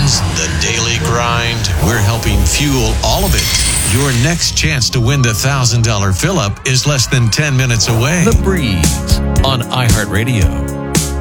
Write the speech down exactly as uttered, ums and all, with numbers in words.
weekends, the daily grind. We're helping fuel all of it. Your next chance to win the one thousand dollars fill-up is less than ten minutes away. The Breeze on iHeartRadio.